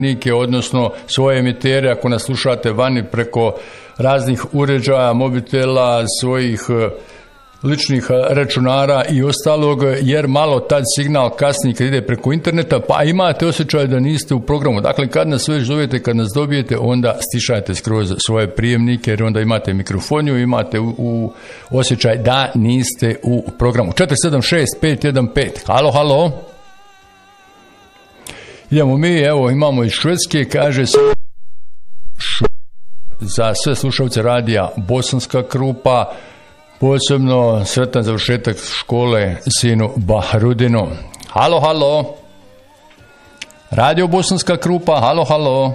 odnosno svoje emitere ako nas slušate vani preko raznih uređaja, mobitela, svojih ličnih računara i ostalog, jer malo tad signal kasni kad ide preko interneta, pa imate osjećaj da niste u programu. Dakle, kad nas već zovete, kad nas dobijete, onda stišajte skroz svoje prijemnike, jer onda imate mikrofoniju, imate u osjećaj da niste u programu. 476-515. Halo, halo. Idemo mi, evo, imamo iz Švedske, kaže se za sve slušalce radija Bosanska Krupa, posebno sretan završetak škole sinu Bahrudinu. Halo, halo. Radio Bosanska Krupa, halo, halo.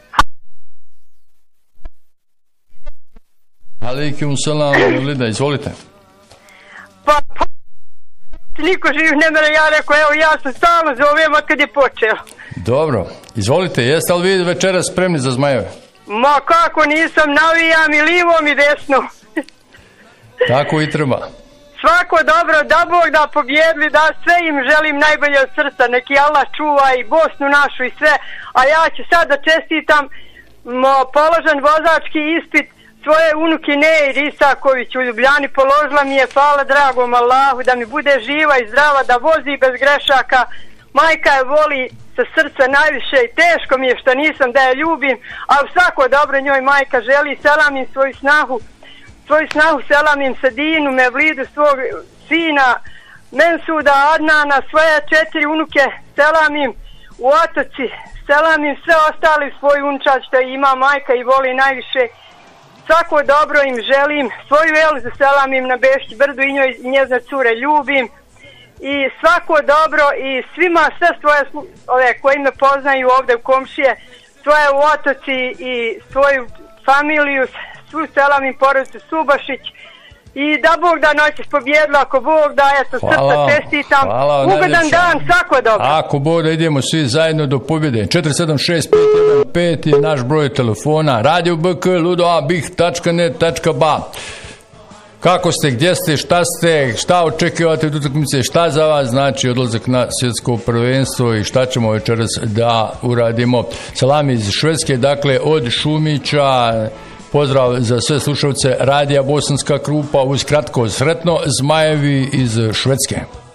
Alejkum selam, Lida, izvolite. Pa, niko živ ne mere, ja rekao, evo ja sam stalno zovem od kad je počeo. Dobro, izvolite, jeste li vi večeras spremni za Zmajeve? Ma kako nisam, navijam i livom i desno. Tako i treba. Svako dobro, da Bog da pobjedli, da sve im želim najbolje od srca, neki Allah čuva i Bosnu našu i sve, a ja ću sad da čestitam položen vozački ispit svoje unuki Neji Risaković u Ljubljani, položila mi je, hvala dragom Allahu, da mi bude živa i zdrava, da vozi bez grešaka. Majka je voli sa srca najviše i teško mi je što nisam da je ljubim, ali svako dobro njoj majka želi, selam im svoju snahu selamim Sadinu, Mevlidu, svog sina, Mensuda, Adnana, svoje 4 unuke selamim u Otoci, selamim sve ostali svoj unčad što ima majka i voli najviše. Svako dobro im želim, svoju Elzu selamim na Beški brdu i njoj i njezne cure ljubim. I svako dobro i svima, sve svoje ove koji me poznaju ovdje u komšije, svoje u Otoci i svoju familiju, svu selamim porodicu Subašić i da Bog da noćeš pobjedila, ako Bog da, eto srca čestitam, ugodan dan, svako dobro. Ako Bog da, idemo svi zajedno do pobjede. 476-515 je naš broj telefona, radio BK, ludoabih.net.ba. Kako ste, gdje ste, šta očekivate od utakmice, šta za vas znači odlazak na svjetsko prvenstvo i šta ćemo večeras da uradimo. Salam iz Švedske, dakle od Šumića. Pozdrav za sve slušalce radija Bosanska Krupa, uz kratko sretno, Zmajevi iz Švedske.